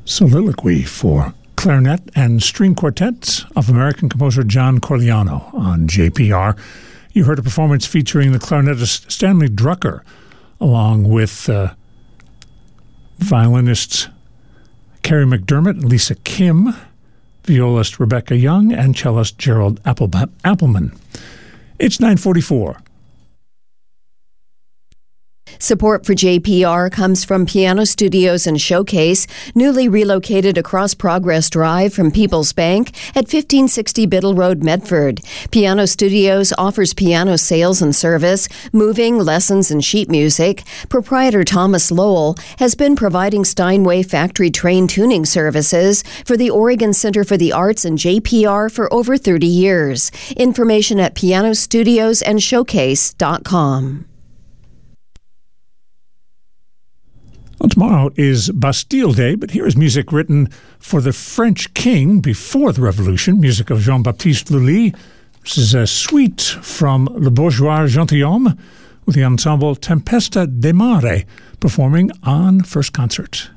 Soliloquy for clarinet and string quartet of American composer John Corigliano on JPR. You heard a performance featuring the clarinetist Stanley Drucker, along with violinists Carrie McDermott and Lisa Kim, violist Rebecca Young, and cellist Gerald Appleman. It's 9:44. Support for JPR comes from Piano Studios and Showcase, newly relocated across Progress Drive from People's Bank at 1560 Biddle Road, Medford. Piano Studios offers piano sales and service, moving, lessons, and sheet music. Proprietor Thomas Lowell has been providing Steinway factory-trained tuning services for the Oregon Center for the Arts and JPR for over 30 years. Information at pianostudiosandshowcase.com. Well, tomorrow is Bastille Day, but here is music written for the French king before the Revolution, music of Jean-Baptiste Lully. This is a suite from Le Bourgeois Gentilhomme with the ensemble Tempesta de Mare performing on First Concert.